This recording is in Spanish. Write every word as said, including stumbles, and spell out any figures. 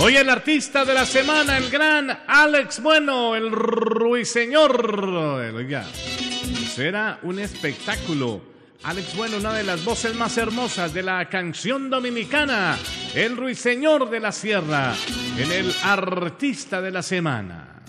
Hoy el artista de la semana, el gran Alex Bueno, el ruiseñor. Oiga, será un espectáculo. Alex Bueno, una de las voces más hermosas de la canción dominicana, el ruiseñor de la sierra, en el artista de la semana.